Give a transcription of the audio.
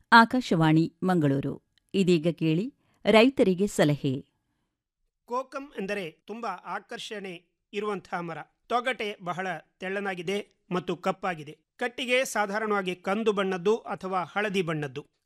ಆಕಾಶವಾಣಿ ಮಂಗಳೂರು. ಇದೀಗ ಕೇಳಿ ರೈತರಿಗೆ ಸಲಹೆ. ಕೋಕಂ ಎಂದರೆ ತುಂಬಾ ಆಕರ್ಷಣೆ ಇರುವಂತಹ ಮರ. ತೊಗಟೆ ಬಹಳ ತೆಳ್ಳನಾಗಿದೆ ಮತ್ತು ಕಪ್ಪಾಗಿದೆ. ಕಟ್ಟಿಗೆ ಸಾಧಾರಣವಾಗಿ ಕಂದು ಬಣ್ಣದ್ದು ಅಥವಾ ಹಳದಿ ಬಣ್ಣದ್ದು.